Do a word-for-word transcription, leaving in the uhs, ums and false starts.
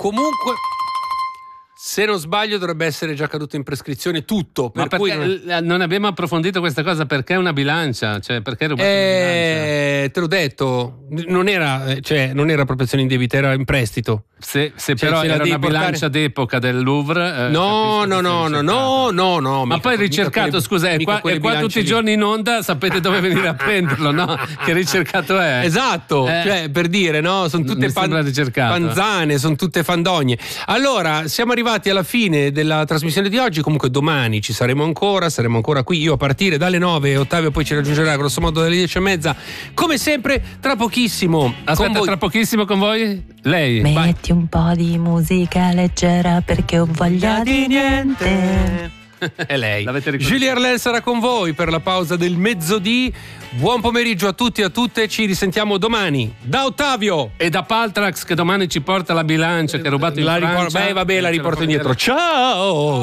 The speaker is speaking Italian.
comunque, se non sbaglio, dovrebbe essere già caduto in prescrizione tutto. Per Ma perché cui non... non abbiamo approfondito questa cosa? Perché una bilancia? Cioè, perché rubato eh, te l'ho detto, non era, cioè, non era appropriazione indebita, era in prestito. Se, se Cioè, però se la era devi una portare... bilancia d'epoca del Louvre, eh, no, no, no, no, no, no, no. Ma poi ricercato, quelle, scusa, è qua, è qua tutti i giorni in onda, sapete dove venire a prenderlo, no? Che ricercato è? Esatto, eh, cioè, per dire, no? Sono tutte pan- panzane, sono tutte fandogne. Allora, siamo arrivati alla fine della trasmissione di oggi. Comunque domani ci saremo ancora, saremo ancora qui, io a partire dalle nove, Ottavio poi ci raggiungerà grosso modo dalle dieci e mezza, come sempre. Tra pochissimo, aspetta, tra pochissimo con voi lei. Metti un po' di musica leggera perché ho voglia di niente. È lei. Julie Arlen sarà con voi per la pausa del mezzodì. Buon pomeriggio a tutti e a tutte, ci risentiamo domani da Ottavio e da Paltrax, che domani ci porta la bilancia che ha rubato in la Francia. Ripor- beh vabbè, la riporto indietro. Ciao.